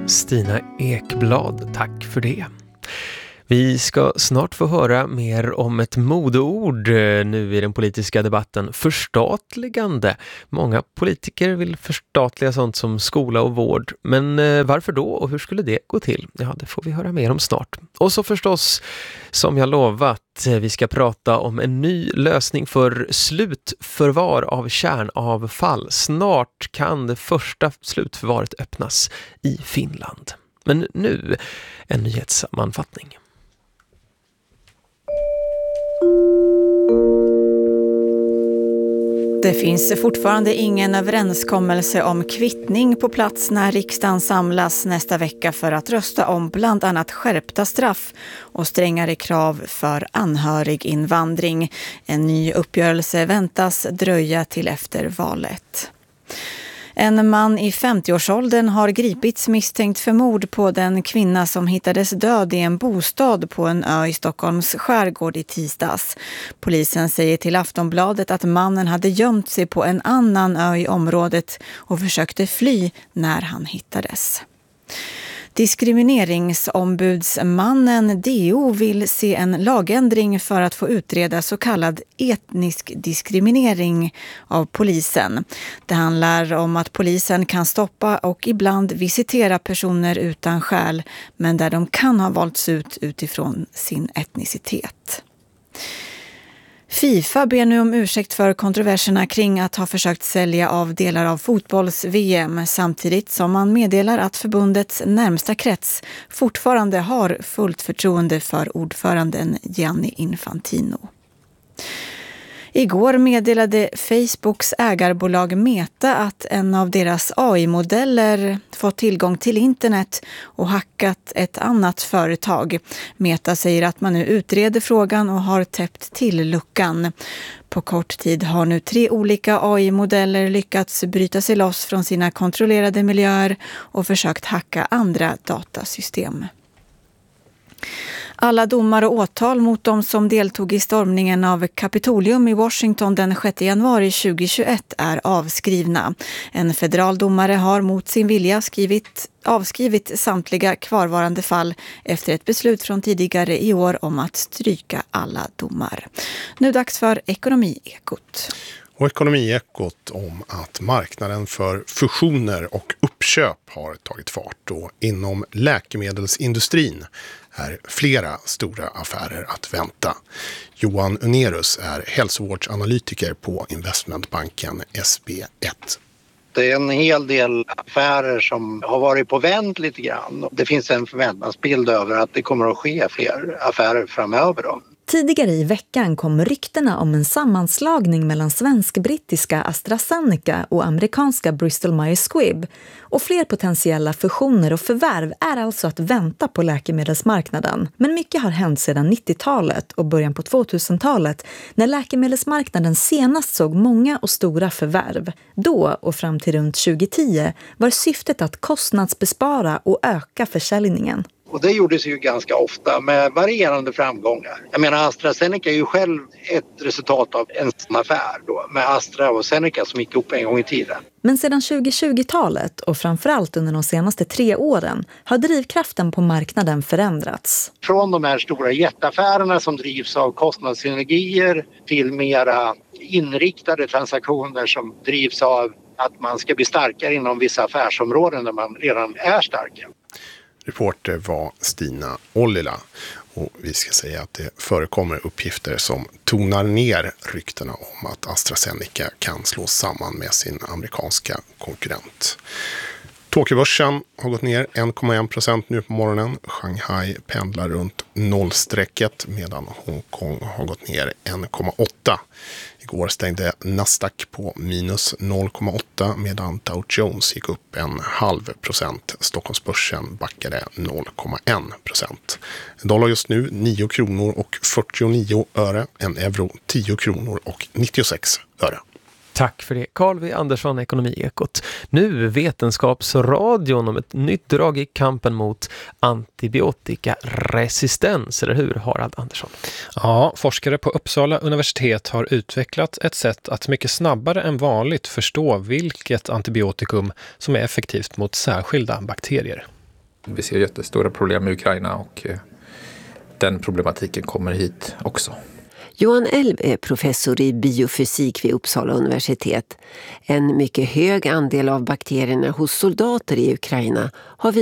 Stina Ekblad, tack för det. Vi ska snart få höra mer om ett modeord nu i den politiska debatten, förstatligande. Många politiker vill förstatliga sånt som skola och vård. Men varför då och hur skulle det gå till? Ja, det får vi höra mer om snart. Och så förstås, som jag lovat, vi ska prata om en ny lösning för slutförvar av kärnavfall. Snart kan det första slutförvaret öppnas i Finland. Men nu en nyhetssammanfattning. Det finns fortfarande ingen överenskommelse om kvittning på plats när riksdagen samlas nästa vecka för att rösta om bland annat skärpta straff och strängare krav för anhöriginvandring. En ny uppgörelse väntas dröja till efter valet. En man i 50-årsåldern har gripits misstänkt för mord på den kvinna som hittades död i en bostad på en ö i Stockholms skärgård i tisdags. Polisen säger till Aftonbladet att mannen hade gömt sig på en annan ö i området och försökte fly när han hittades. Diskrimineringsombudsmannen DO vill se en lagändring för att få utreda så kallad etnisk diskriminering av polisen. Det handlar om att polisen kan stoppa och ibland visitera personer utan skäl, men där de kan ha valts ut utifrån sin etnicitet. FIFA ber nu om ursäkt för kontroverserna kring att ha försökt sälja av delar av fotbolls-VM samtidigt som man meddelar att förbundets närmsta krets fortfarande har fullt förtroende för ordföranden Gianni Infantino. Igår meddelade Facebooks ägarbolag Meta att en av deras AI-modeller fått tillgång till internet och hackat ett annat företag. Meta säger att man nu utreder frågan och har täppt till luckan. På kort tid har nu 3 olika AI-modeller lyckats bryta sig loss från sina kontrollerade miljöer och försökt hacka andra datasystem. Alla domar och åtal mot de som deltog i stormningen av Kapitolium i Washington den 6 januari 2021 är avskrivna. En federal domare har mot sin vilja avskrivit samtliga kvarvarande fall efter ett beslut från tidigare i år om att stryka alla domar. Nu dags för Ekonomiekot. Och Ekonomiekot om att marknaden för fusioner och uppköp har tagit fart, och inom läkemedelsindustrin är flera stora affärer att vänta. Johan Unerus är hälsovårdsanalytiker på investmentbanken SB1. Det är en hel del affärer som har varit på vänt lite grann. Det finns en förväntansbild över att det kommer att ske fler affärer framöver då. Tidigare i veckan kom ryktena om en sammanslagning mellan svensk-brittiska AstraZeneca och amerikanska Bristol Myers Squibb. Och fler potentiella fusioner och förvärv är alltså att vänta på läkemedelsmarknaden. Men mycket har hänt sedan 90-talet och början på 2000-talet när läkemedelsmarknaden senast såg många och stora förvärv. Då och fram till runt 2010 var syftet att kostnadsbespara och öka försäljningen. Och det gjordes ju ganska ofta med varierande framgångar. Jag menar, AstraZeneca är ju själv ett resultat av en affär då, med Astra och Zeneca som gick ihop en gång i tiden. Men sedan 2020-talet och framförallt under de senaste 3 åren har drivkraften på marknaden förändrats. Från de här stora jätteaffärerna som drivs av kostnadssynergier till mera inriktade transaktioner som drivs av att man ska bli starkare inom vissa affärsområden där man redan är starka. Reporter var Stina Ollila, och vi ska säga att det förekommer uppgifter som tonar ner ryktena om att AstraZeneca kan slås samman med sin amerikanska konkurrent. Tokyobörsen har gått ner 1,1% nu på morgonen. Shanghai pendlar runt nollstrecket medan Hongkong har gått ner 1,8%. Igår stängde Nasdaq på minus 0,8 medan Dow Jones gick upp 0,5%. Stockholmsbörsen backade 0,1%. En dollar just nu 9 kronor och 49 öre. En euro 10 kronor och 96 öre. Tack för det, Carl V. Andersson, Ekonomiekot. Nu Vetenskapsradion om ett nytt drag i kampen mot antibiotikaresistens, eller hur, Harald Andersson? Ja, forskare på Uppsala universitet har utvecklat ett sätt att mycket snabbare än vanligt förstå vilket antibiotikum som är effektivt mot särskilda bakterier. Vi ser jättestora problem med Ukraina och den problematiken kommer hit också. Johan Elv är professor i biofysik vid Uppsala universitet. En mycket hög andel av bakterierna hos soldater i Ukraina har